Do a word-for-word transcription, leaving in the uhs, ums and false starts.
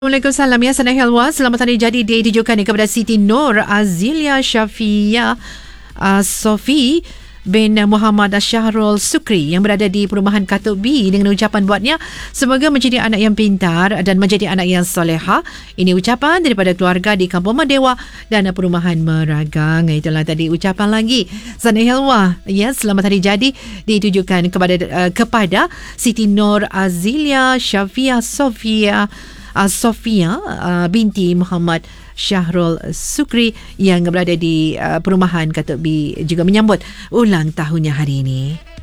Waalaikumsalam ya, Sana Helwa. Selamat hari jadi ditujukan kepada Siti Nur Azilia Syafia uh, Sofi bin Muhammad Syahrul Sukri yang berada di Perumahan Katuk B, dengan ucapan buatnya, semoga menjadi anak yang pintar dan menjadi anak yang soleha. Ini ucapan daripada keluarga di Kampung Medewa dan Perumahan Meragang. Itulah tadi ucapan lagi Sana Helwa. Ya, selamat hari jadi ditujukan kepada uh, kepada Siti Nur Azilia Syafia Sofia Uh, Sofia uh, binti Muhammad Syahrul Sukri yang berada di uh, Perumahan Katuk B, juga menyambut ulang tahunnya hari ini.